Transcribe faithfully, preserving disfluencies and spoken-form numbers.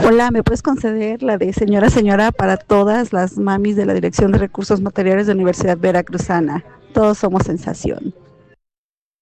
Hola, ¿me puedes conceder la de señora, señora para todas las mamis de la Dirección de Recursos Materiales de Universidad Veracruzana? Todos somos sensación.